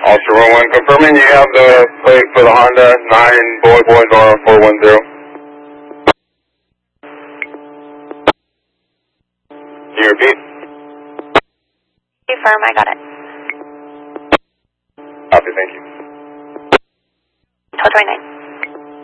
Ultra 11, confirming you have the plate for the Honda 9 Boy Nora 410. Can you repeat? Confirm, I got it. Copy, thank you. 1229.